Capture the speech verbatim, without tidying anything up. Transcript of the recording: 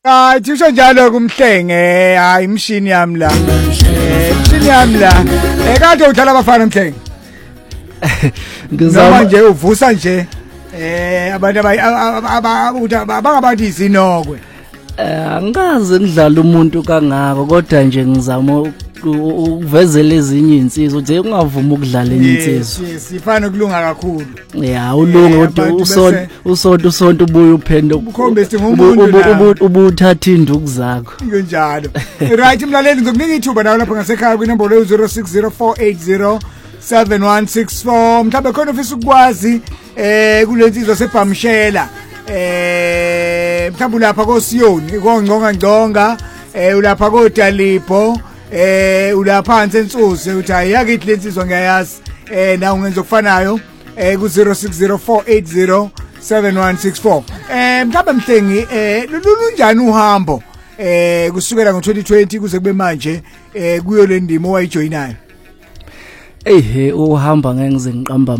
Hayi thisho njalo kumhlenge hayi imshini yami la eh imshini yami la ekade udlala abafana mhlenge ngizama nje uvusa nje eh abantu abangabantu izinokwe eh angikaze ngidlala umuntu kangako kodwa nje ngizama ukuvezela ezinye insizwa uthi ungavuma ukudlala insizwa sifana kulunga kakhulu ya ulunga kodwa usonto usonto usonto ubuye uphende ukhombe singumuntu ubuthatha induku zakho njalo right mlaleli ngikunika ithuba nawe lapha ngasekhaya kwinombolo zero six zero four eight zero seven one six four mhlawumbe khona ufisa ukwazi eh kulensizwa sebhamshela eh mhlawumbe lapha koSiyoni kongonga ngconga eh ulapha koDalipo eh ulaphansi ensuze uthi ayakithi lensizwa ngiyayazi eh na ungenza okufanayo eh ku zero six zero four eight zero seven one six four eh mhlawumbe mhlengi eh lunjani uhambo eh kusukela ngo twenty twenty kuze kube manje eh kuyo le ndimo owayijoyinayo ehe uhamba ngeke ngize ngiqamba